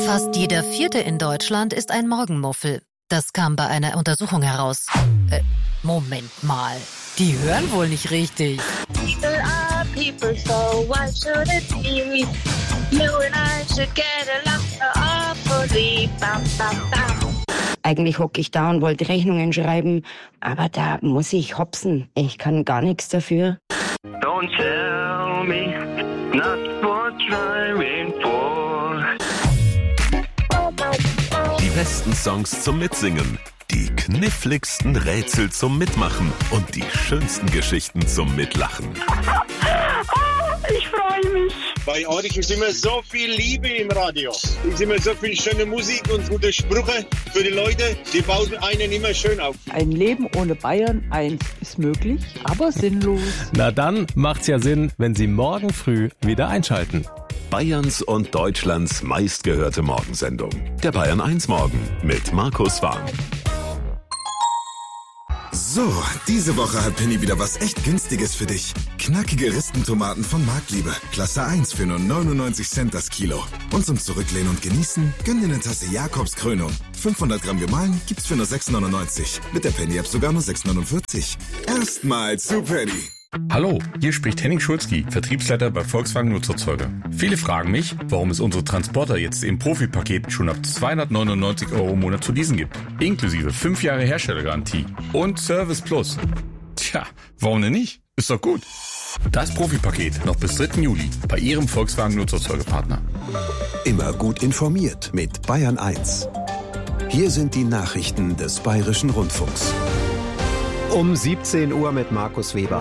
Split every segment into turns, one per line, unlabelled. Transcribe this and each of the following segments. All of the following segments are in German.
Fast jeder Vierte in Deutschland ist ein Morgenmuffel. Das kam bei einer Untersuchung heraus. Moment mal. Die hören wohl nicht richtig.
People are people, so why should it be me? You and I should get along awfully. Bam, bam, bam.
Eigentlich hocke ich da und wollte Rechnungen schreiben, aber da muss ich hopsen. Ich kann gar nichts dafür.
Don't tell me not what driving for.
Die besten Songs zum Mitsingen, die kniffligsten Rätsel zum Mitmachen und die schönsten Geschichten zum Mitlachen.
Ich freue mich.
Bei euch ist immer so viel Liebe im Radio. Es ist immer so viel schöne Musik und gute Sprüche für die Leute. Die bauen einen immer schön auf.
Ein Leben ohne Bayern 1 ist möglich, aber sinnlos.
Na dann macht's ja Sinn, wenn Sie morgen früh wieder einschalten.
Bayerns und Deutschlands meistgehörte Morgensendung. Der Bayern 1 Morgen mit Markus Warm.
So, diese Woche hat Penny wieder was echt Günstiges für dich. Knackige Ristentomaten von Marktliebe. Klasse 1 für nur 99 Cent das Kilo. Und zum Zurücklehnen und Genießen, gönn dir eine Tasse Jakobskrönung. 500 Gramm gemahlen gibt's für nur 6,99. Mit der Penny-App sogar nur 6,49. Erstmal zu Penny.
Hallo, hier spricht Henning Schulzki, Vertriebsleiter bei Volkswagen Nutzerzeuger. Viele fragen mich, warum es unsere Transporter jetzt im Profipaket schon ab 299 € im Monat zu leasen gibt. Inklusive 5 Jahre Herstellergarantie und Service Plus. Tja, warum denn nicht? Ist doch gut. Das Profipaket noch bis 3. Juli bei Ihrem Volkswagen Nutzerzeugerpartner.
Immer gut informiert mit Bayern 1. Hier sind die Nachrichten des Bayerischen Rundfunks.
Um 17 Uhr mit Markus Weber.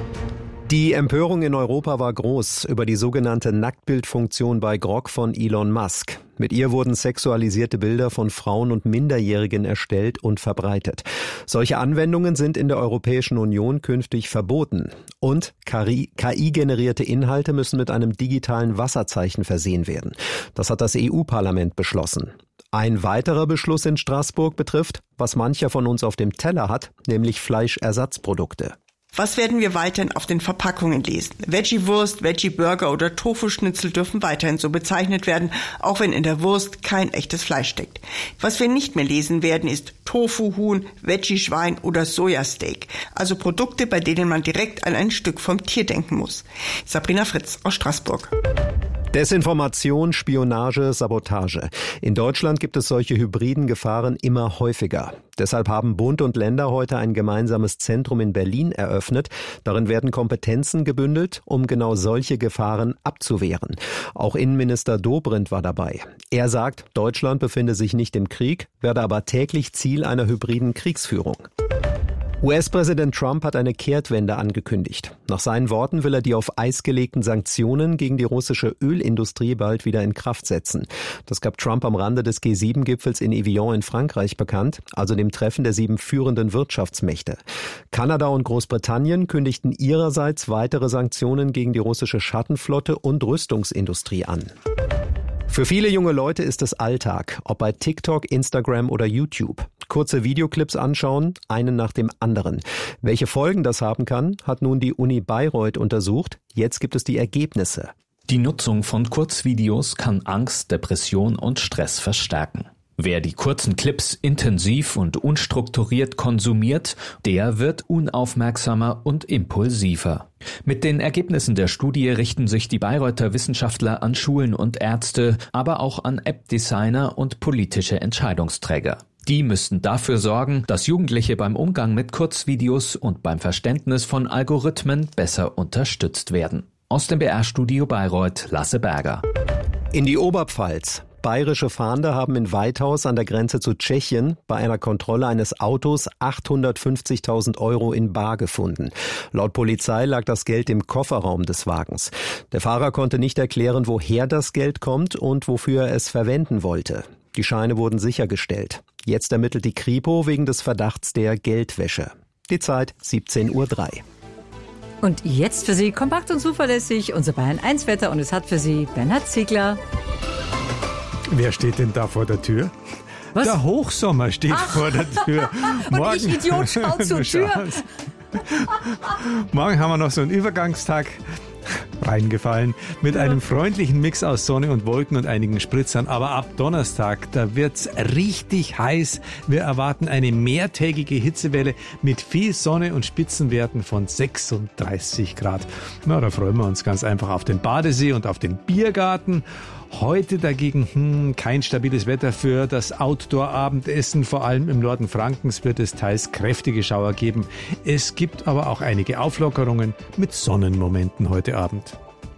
Die Empörung in Europa war groß über die sogenannte Nacktbildfunktion bei Grok von Elon Musk. Mit ihr wurden sexualisierte Bilder von Frauen und Minderjährigen erstellt und verbreitet. Solche Anwendungen sind in der Europäischen Union künftig verboten. Und KI-generierte Inhalte müssen mit einem digitalen Wasserzeichen versehen werden. Das hat das EU-Parlament beschlossen. Ein weiterer Beschluss in Straßburg betrifft, was mancher von uns auf dem Teller hat, nämlich Fleischersatzprodukte.
Was werden wir weiterhin auf den Verpackungen lesen? Veggie-Wurst, Veggie-Burger oder Tofu-Schnitzel dürfen weiterhin so bezeichnet werden, auch wenn in der Wurst kein echtes Fleisch steckt. Was wir nicht mehr lesen werden, ist Tofu-Huhn, Veggie-Schwein oder Sojasteak. Also Produkte, bei denen man direkt an ein Stück vom Tier denken muss. Sabrina Fritz aus Straßburg.
Desinformation, Spionage, Sabotage. In Deutschland gibt es solche hybriden Gefahren immer häufiger. Deshalb haben Bund und Länder heute ein gemeinsames Zentrum in Berlin eröffnet. Darin werden Kompetenzen gebündelt, um genau solche Gefahren abzuwehren. Auch Innenminister Dobrindt war dabei. Er sagt, Deutschland befinde sich nicht im Krieg, werde aber täglich Ziel einer hybriden Kriegsführung. US-Präsident Trump hat eine Kehrtwende angekündigt. Nach seinen Worten will er die auf Eis gelegten Sanktionen gegen die russische Ölindustrie bald wieder in Kraft setzen. Das gab Trump am Rande des G7-Gipfels in Evian in Frankreich bekannt, also dem Treffen der 7 führenden Wirtschaftsmächte. Kanada und Großbritannien kündigten ihrerseits weitere Sanktionen gegen die russische Schattenflotte und Rüstungsindustrie an. Für viele junge Leute ist es Alltag, ob bei TikTok, Instagram oder YouTube. Kurze Videoclips anschauen, einen nach dem anderen. Welche Folgen das haben kann, hat nun die Uni Bayreuth untersucht. Jetzt gibt es die Ergebnisse.
Die Nutzung von Kurzvideos kann Angst, Depression und Stress verstärken. Wer die kurzen Clips intensiv und unstrukturiert konsumiert, der wird unaufmerksamer und impulsiver. Mit den Ergebnissen der Studie richten sich die Bayreuther Wissenschaftler an Schulen und Ärzte, aber auch an App-Designer und politische Entscheidungsträger. Die müssten dafür sorgen, dass Jugendliche beim Umgang mit Kurzvideos und beim Verständnis von Algorithmen besser unterstützt werden. Aus dem BR-Studio Bayreuth, Lasse Berger.
In die Oberpfalz. Bayerische Fahnder haben in Weithaus an der Grenze zu Tschechien bei einer Kontrolle eines Autos 850.000 € in bar gefunden. Laut Polizei lag das Geld im Kofferraum des Wagens. Der Fahrer konnte nicht erklären, woher das Geld kommt und wofür er es verwenden wollte. Die Scheine wurden sichergestellt. Jetzt ermittelt die Kripo wegen des Verdachts der Geldwäsche. Die Zeit 17:03 Uhr.
Und jetzt für Sie kompakt und zuverlässig unser Bayern-1-Wetter und es hat für Sie Bernhard Ziegler.
Wer steht denn da vor der Tür?
Was?
Der Hochsommer steht vor der Tür.
Und ich, Idiot, schau zur Tür.
Morgen haben wir noch so einen Übergangstag. reingefallen mit einem freundlichen Mix aus Sonne und Wolken und einigen Spritzern. Aber ab Donnerstag, da wird's richtig heiß. Wir erwarten eine mehrtägige Hitzewelle mit viel Sonne und Spitzenwerten von 36 Grad. Na, da freuen wir uns ganz einfach auf den Badesee und auf den Biergarten. Heute dagegen kein stabiles Wetter für das Outdoor-Abendessen. Vor allem im Norden Frankens wird es teils kräftige Schauer geben. Es gibt aber auch einige Auflockerungen mit Sonnenmomenten heute Abend.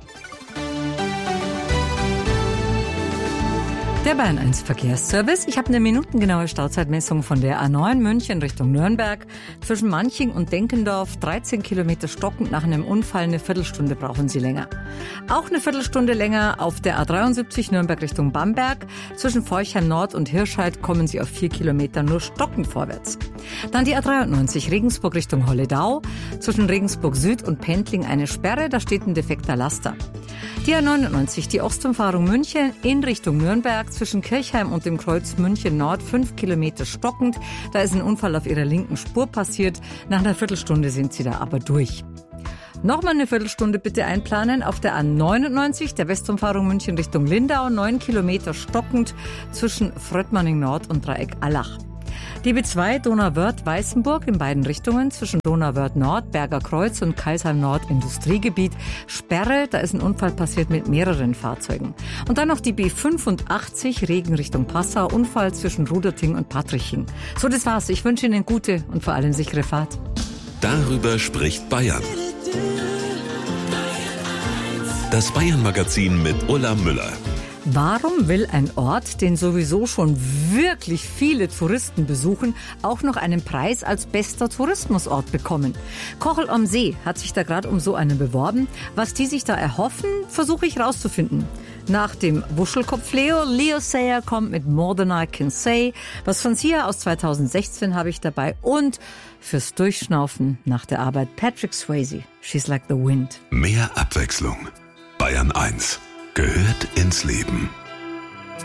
Der Bayern 1 Verkehrsservice. Ich habe eine minutengenaue Stauzeitmessung von der A9 München Richtung Nürnberg. Zwischen Manching und Denkendorf 13 Kilometer stockend. Nach einem Unfall eine Viertelstunde brauchen Sie länger. Auch eine Viertelstunde länger auf der A73 Nürnberg Richtung Bamberg. Zwischen Forchheim Nord und Hirscheid kommen Sie auf 4 Kilometer nur stockend vorwärts. Dann die A93 Regensburg Richtung Holledau. Zwischen Regensburg Süd und Pendling eine Sperre. Da steht ein defekter Laster. Die A99, die Ostumfahrung München in Richtung Nürnberg, zwischen Kirchheim und dem Kreuz München Nord 5 Kilometer stockend. Da ist ein Unfall auf ihrer linken Spur passiert. Nach einer Viertelstunde sind sie da aber durch. Nochmal eine Viertelstunde bitte einplanen auf der A99, der Westumfahrung München Richtung Lindau, 9 Kilometer stockend zwischen Fröttmanning Nord und Dreieck Allach. Die B2 Donauwörth-Weißenburg in beiden Richtungen zwischen Donauwörth Nord, Berger Kreuz und Kaisheim Nord Industriegebiet. Sperre, da ist ein Unfall passiert mit mehreren Fahrzeugen. Und dann noch die B85 Regen Richtung Passau, Unfall zwischen Ruderting und Patriching. So, das war's. Ich wünsche Ihnen gute und vor allem sichere Fahrt.
Darüber spricht Bayern. Das Bayern-Magazin mit Ulla Müller.
Warum will ein Ort, den sowieso schon wirklich viele Touristen besuchen, auch noch einen Preis als bester Tourismusort bekommen? Kochel am See hat sich da gerade um so einen beworben. Was die sich da erhoffen, versuche ich rauszufinden. Nach dem Wuschelkopf Leo Sayer kommt mit More Than I Can Say. Was von Sia aus 2016 habe ich dabei. Und fürs Durchschnaufen nach der Arbeit Patrick Swayze, She's Like the Wind.
Mehr Abwechslung. Bayern 1 gehört ins Leben.